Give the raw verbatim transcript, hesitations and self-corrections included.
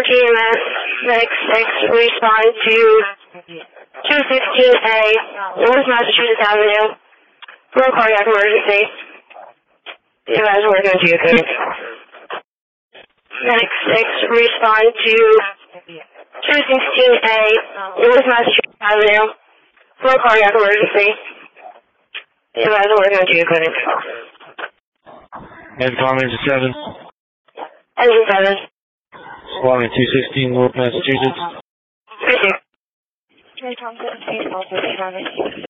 G M S six six respond to two sixteen A North Massachusetts Avenue for a cardiac emergency. You guys are working on geocoding. six six respond to two sixteen A North Massachusetts Avenue for a cardiac emergency. You guys are working on geocoding. And Common seven. Engine seven. Squadron two sixteen North Massachusetts. Thank you. Trey Thompson, please also be having.